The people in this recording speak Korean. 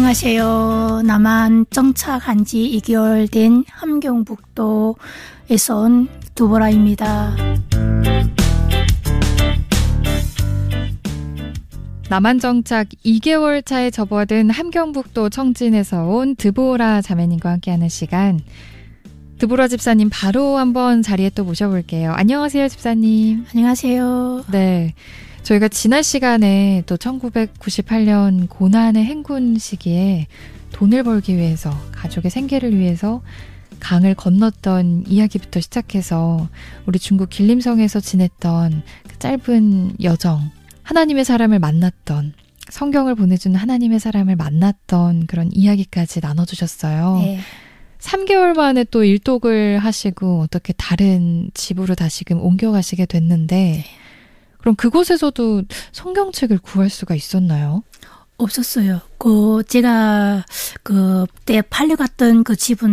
안녕하세요. 남한 정착한 지 2개월 된 함경북도에서 온 두보라입니다. 남한 정착 2개월 차에 접어든 함경북도 청진에서 온 드보라 자매님과 함께하는 시간. 드보라 집사님 바로 한번 자리에 또 모셔볼게요. 안녕하세요, 집사님. 안녕하세요. 네, 저희가 지난 시간에 또 1998년 고난의 행군 시기에 돈을 벌기 위해서, 가족의 생계를 위해서 강을 건넜던 이야기부터 시작해서 우리 중국 길림성에서 지냈던 그 짧은 여정, 하나님의 사람을 만났던, 성경을 보내주는 하나님의 사람을 만났던 그런 이야기까지 나눠주셨어요. 네. 3개월 만에 또 일독을 하시고 어떻게 다른 집으로 다시금 옮겨가시게 됐는데, 네. 그럼 그곳에서도 성경책을 구할 수가 있었나요? 없었어요. 제가 그때 팔려갔던 그 집은